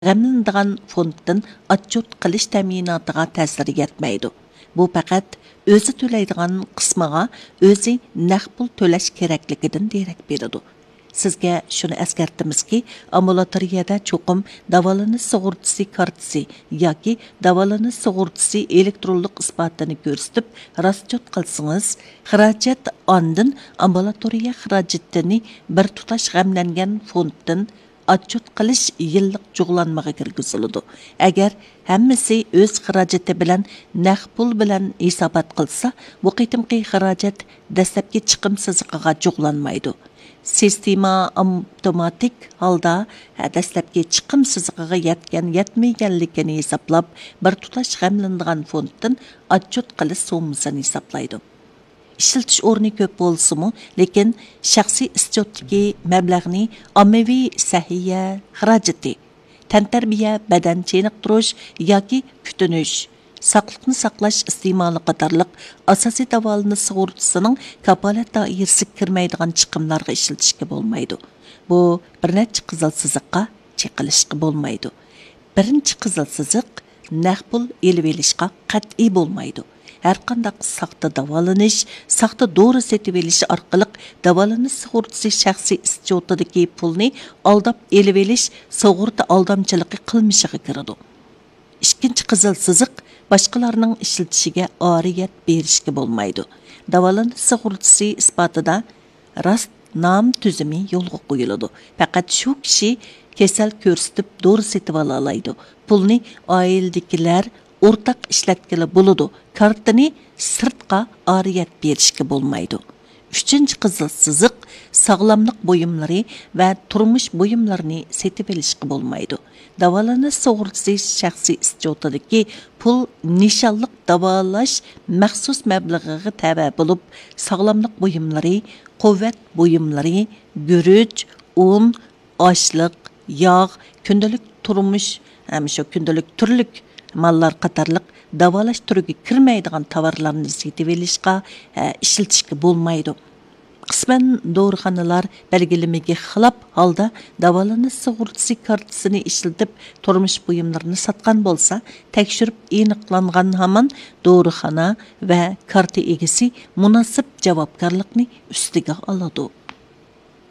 g'amlanadigan fonddan отчет qilish ta'minotiga ta'sir etmaydi. Bu faqat o'zi to'laydigan qismiga o'zi naqd pul to'lash kerakligidan derak beradi. Sizga shuni eskartimizki, ambulatoriyada cho'qim davolanish sug'urtasi kartasi yoki davolanish sug'urtasi elektronlik isbotini ko'rsatib raschot qilsangiz, xarajat ondan ambulatoriya xarajatini bir tutash g'amlangan fonddan отчет qilish yillik jug'lanmaga kirgiziladi. Agar hammasi o'z xarajati bilan naqd pul bilan hisobot qilsa, bu qitimqi xarajat dastlabki chiqim siziqiga jug'lanmaydi. Sistema avtomatik holda dastlabki chiqim siziqiga yetmaganligini hisoblab, bir tutash g'amlanadigan fonddan отчет qilish summasini hisoblaydi. İşletiş o'rni ko'p bo'lsa-mu, lekin shaxsiy ischotdagi mablag'ni ommaviy sahiya xarajati, tantarbiya, badan cheniqtirish yoki kutinish, saqliqni saqlash iste'moli qatorliq asosiy davolanish sug'urtasining kafolat doirasiga kirmaydigan chiqimlarga ishlatishga bo'lmaydi. Bu bir necha qizil siziqqa chekilishga bo'lmaydi. Birinchi qizil siziq naqd pul elib olishga qat'iy bo'lmaydi. Her qandaq saxta davolanish, saxta dori setib elish orqali davolanish sug'urtasi shaxsiy ischotidagi pulni aldab elib elish sug'urta aldamchiligi qilmishiga kiradi. Ikkinchi qizil siziq boshqalarning ishlatishiga oriyat berishga bo'lmaydi. Davolanish sug'urtasi isbotida rast nom tuzumi yo'lga qo'yiladi. Faqat shu kishi kasal ko'rsatib dori setib olaydi. Pulni oiladagilar o'rtaq ishlatgili bo'ladi. Kartini sirtqa oriyat berishga bo'lmaydi. Üçüncü qizil siziq sog'lomlik buyumlari va turmush buyumlarini setib olishga bo'lmaydi. Davolanish sug'urtasi shaxsiy ischotidagi pul nishonliq davolash maxsus mablag'iga tava bo'lib, sog'lomlik buyumlari, quvvat buyumlari, guruch, un, oshliq, yog', kundalik turmush, ham shu kundalik turlik mallar qatorliq davolash turiga kirmaydigan tovarlarni setib olishga, ishlatishga bo'lmaydi. Qisman dorixonalar belgilimiga xilop holda davolanish sug'urtasi kartasini ishlatib turmush buyumlarini sotgan bo'lsa, tekshirib aniqlangan hamon dorixona va karta egasi munosib javobgarlikni ustiga oladi.